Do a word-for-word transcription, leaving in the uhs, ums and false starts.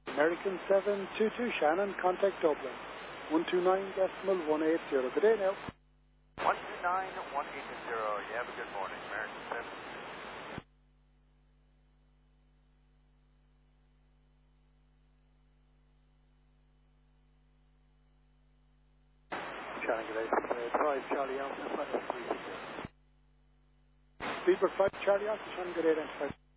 American seven two two Shannon, contact Dublin. one two nine decimal one eight zero. Good day now. one two nine one eight zero. You have a good morning, American seven. Shannon, good day. five Charlie Alpha, five three zero. Speedbird five Charlie Alpha, Shannon, good day.